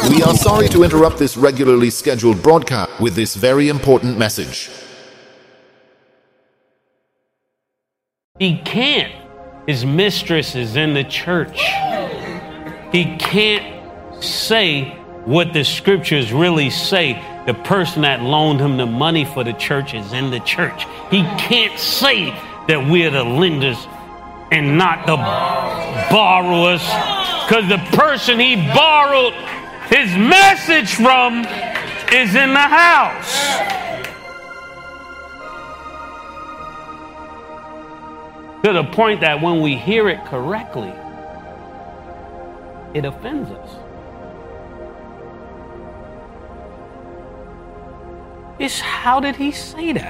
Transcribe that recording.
We are sorry to interrupt this regularly scheduled broadcast with this very important message. He can't. His mistress is in the church. He can't say what the scriptures really say. The person that loaned him the money for the church is in the church. He can't say that we're the lenders and not the borrowers, because the person he borrowed his message from is in the house. To the point that when we hear it correctly, it offends us. It's how did he say that?